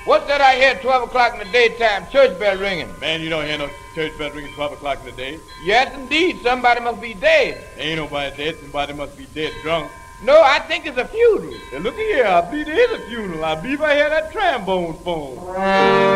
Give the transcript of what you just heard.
What's that I hear at 12 o'clock in the daytime? Church bell ringing. Man, you don't hear no church bell ringing 12 o'clock in the day. Yes, indeed. Somebody must be dead. Ain't nobody dead. Somebody must be dead drunk. No, I think it's a funeral. Hey, look here. I believe there is a funeral. I believe I hear that trombone phone.